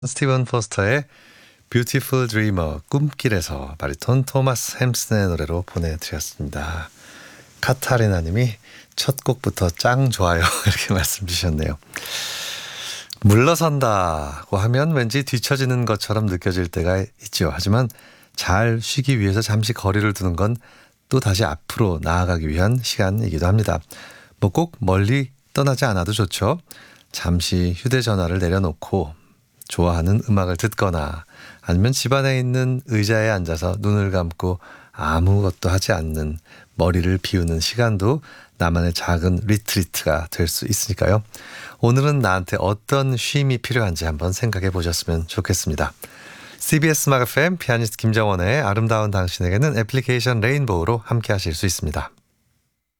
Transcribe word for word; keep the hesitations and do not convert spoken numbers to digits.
스티븐 포스터의 Beautiful Dreamer, 꿈길에서 바리톤 토마스 햄슨의 노래로 보내드렸습니다. 카타리나 님이 첫 곡부터 짱 좋아요 이렇게 말씀 주셨네요. 물러선다고 하면 왠지 뒤처지는 것처럼 느껴질 때가 있죠. 하지만 잘 쉬기 위해서 잠시 거리를 두는 건 또 다시 앞으로 나아가기 위한 시간이기도 합니다. 뭐 꼭 멀리 떠나지 않아도 좋죠. 잠시 휴대전화를 내려놓고 좋아하는 음악을 듣거나 아니면 집안에 있는 의자에 앉아서 눈을 감고 아무것도 하지 않는 머리를 비우는 시간도 나만의 작은 리트리트가 될 수 있으니까요. 오늘은 나한테 어떤 쉼이 필요한지 한번 생각해 보셨으면 좋겠습니다. 씨비에스 음악 에프엠 피아니스트 김정원의 아름다운 당신에게는 애플리케이션 레인보우로 함께 하실 수 있습니다.